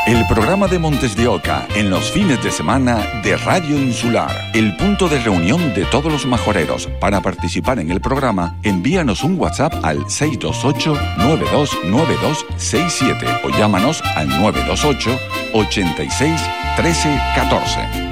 El programa de Montes de Oca en los fines de semana de Radio Insular, el punto de reunión de todos los majoreros. Para participar en el programa, envíanos un WhatsApp al 628-929267 o llámanos al 928 86 13 14.